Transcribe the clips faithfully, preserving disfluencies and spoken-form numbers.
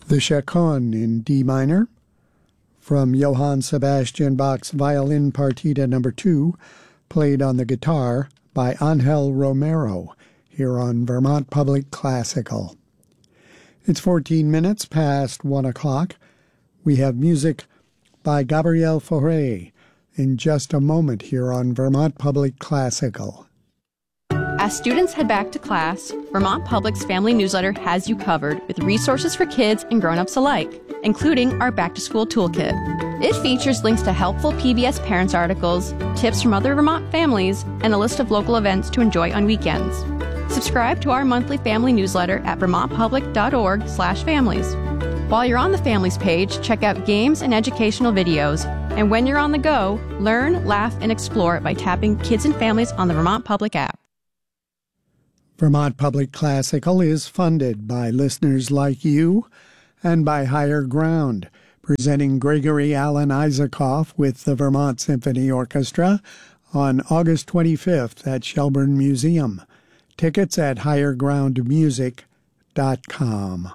The Chaconne in D minor, from Johann Sebastian Bach's Violin Partita number two, played on the guitar by Angel Romero, here on Vermont Public Classical. It's fourteen minutes past one o'clock. We have music by Gabriel Fauré in just a moment here on Vermont Public Classical. As students head back to class, Vermont Public's family newsletter has you covered with resources for kids and grown-ups alike, including our back-to-school toolkit. It features links to helpful P B S Parents articles, tips from other Vermont families, and a list of local events to enjoy on weekends. Subscribe to our monthly family newsletter at vermontpublic.org slash families. While you're on the Families page, check out games and educational videos. And when you're on the go, learn, laugh, and explore by tapping Kids and Families on the Vermont Public app. Vermont Public Classical is funded by listeners like you and by Higher Ground, presenting Gregory Alan Isaacoff with the Vermont Symphony Orchestra on August twenty-fifth at Shelburne Museum. Tickets at higher ground music dot com.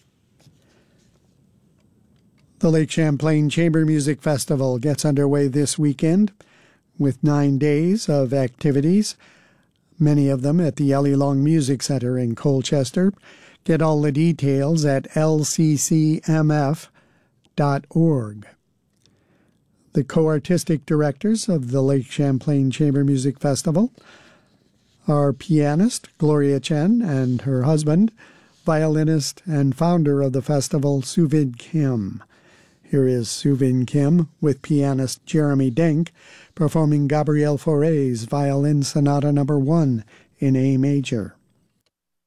The Lake Champlain Chamber Music Festival gets underway this weekend with nine days of activities, many of them at the Ellie Long Music Center in Colchester. Get all the details at L C C M F dot org. The co-artistic directors of the Lake Champlain Chamber Music Festival are pianist Gloria Chen and her husband, violinist and founder of the festival, Suvin Kim. Here is Suvin Kim with pianist Jeremy Denk performing Gabriel Fauré's Violin Sonata number one in A major.